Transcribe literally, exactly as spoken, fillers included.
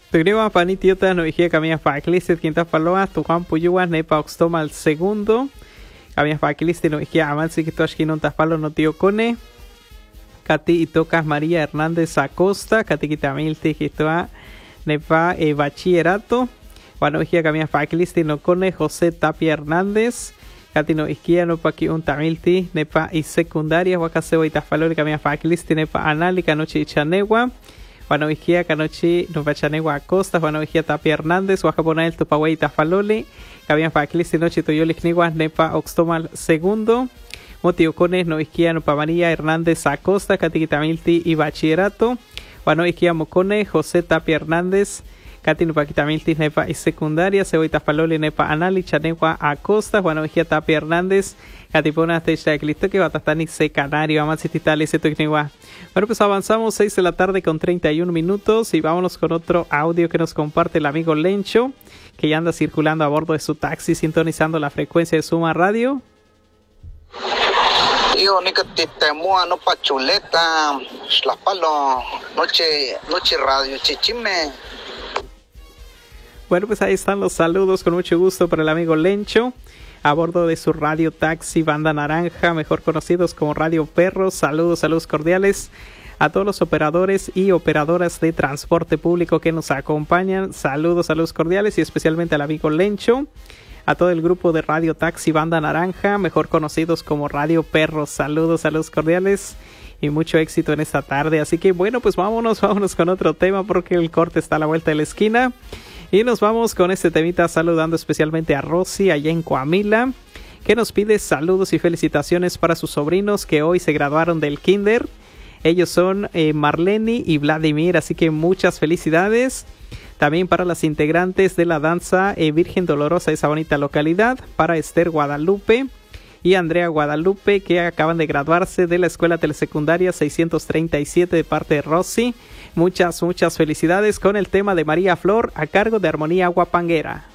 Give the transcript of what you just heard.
Tugriwa panitiota no dije camia faquilistit quinta paloa tu Juan Puyua nepa oxtoma al segundo. Camia faquilistit no dije avance que toashki non palo no tío cone. Kati itocas María Hernández Acosta, Kati quitamilti quitoa nepa e bachillerato. Bueno dije camia faquilistit no cone José Tapia Hernández. Kati no isquia no pa un tamilti nepa y secundaria wakaseo itafalori camia faquilistit nepa anali noche chanegua. Bueno, Vigia, Canochi, Nupachanegua Acosta, Bueno, Vigia, Tapia Hernández, Huacaponal, Tupaway, Tafalole, Cabian Faclis, Noche, Toyolis, Niguas, Nepa, Oxtomal, segundo, Motiocones, Novigia, Nupamaría, Hernández, Acosta, Catiquitamilti y Bachillerato, Bueno, Vigia, Mocone, José Tapia Hernández, Cati Nupaquitamilti, Nepa y secundaria, Ceboy, Tafalole, Nepa, Anali, Chanegua Acosta, Bueno, Vigia, Tapia Hernández, Catipona, Techa de Clisto, que Batatani, Se Canario, Amatititali, Setocnigua. Bueno, pues avanzamos, seis de la tarde con treinta y un minutos y vámonos con otro audio que nos comparte el amigo Lencho, que ya anda circulando a bordo de su taxi, sintonizando la frecuencia de Suma Radio. Yo, ni que te temua, no pachuleta, la palo, noche, noche radio, chichime. Bueno, pues ahí están los saludos con mucho gusto para el amigo Lencho, a bordo de su radio taxi Banda Naranja, mejor conocidos como Radio Perros. Saludos, saludos cordiales a todos los operadores y operadoras de transporte público que nos acompañan. Saludos, saludos cordiales y especialmente al amigo Lencho, a todo el grupo de Radio Taxi Banda Naranja, mejor conocidos como Radio Perros. Saludos, saludos cordiales y mucho éxito en esta tarde. Así que bueno, pues vámonos, vámonos con otro tema porque el corte está a la vuelta de la esquina. Y nos vamos con este temita saludando especialmente a Rosy allá en Coamila, que nos pide saludos y felicitaciones para sus sobrinos que hoy se graduaron del kinder. Ellos son eh, Marlene y Vladimir, así que muchas felicidades. También para las integrantes de la danza eh, Virgen Dolorosa de esa bonita localidad, para Esther Guadalupe y Andrea Guadalupe, que acaban de graduarse de la Escuela Telesecundaria seiscientos treinta y siete de parte de Rosy. Muchas, muchas felicidades con el tema de María Flor a cargo de Armonía Guapanguera.